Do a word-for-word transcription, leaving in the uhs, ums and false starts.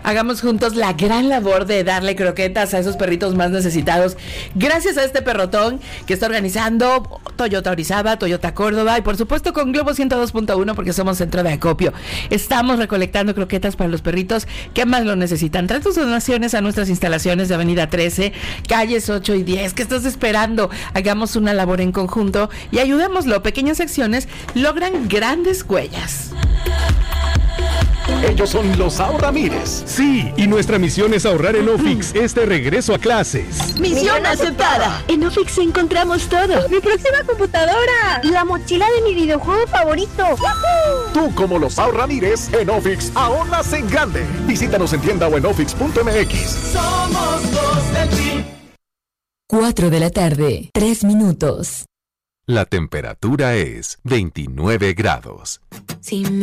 hagamos juntos la gran labor de darle croquetas a esos perritos más necesitados. Gracias a este perrotón que está organizando Toyota Orizaba, Toyota Córdoba y por supuesto con Globo ciento dos punto uno porque somos centro de acopio. Estamos recolectando croquetas para los perritos que más lo necesitan. Trae tus donaciones a nuestras instalaciones de Avenida trece, calles ocho y diez. ¿Qué estás esperando? Hagamos una labor en conjunto y ayudémoslo. Pequeñas acciones logran grandes huellas. Ellos son los Ahorramires. Sí, y nuestra misión es ahorrar en Ofix este regreso a clases. ¡Misión aceptada! En Ofix encontramos todo. ¡Mi próxima computadora! ¡La mochila de mi videojuego favorito! ¡Woohoo! Tú, como los Ahorramires, en Ofix ahorras en grande. Visítanos en tienda o en ofix punto m x. Somos dos de ti. cuatro de la tarde, tres minutos. La temperatura es veintinueve grados. Sí,